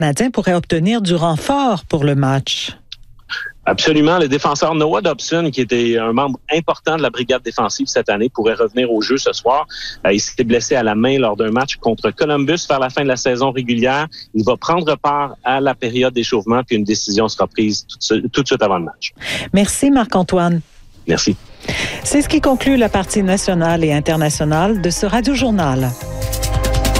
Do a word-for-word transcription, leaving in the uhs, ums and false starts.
Canadien pourrait obtenir du renfort pour le match. Absolument. Le défenseur Noah Dobson, qui était un membre important de la brigade défensive cette année, pourrait revenir au jeu ce soir. Euh, il s'était blessé à la main lors d'un match contre Columbus vers la fin de la saison régulière. Il va prendre part à la période d'échauffement, puis une décision sera prise tout de, tout de suite avant le match. Merci Marc-Antoine. Merci. C'est ce qui conclut la partie nationale et internationale de ce Radio-journal.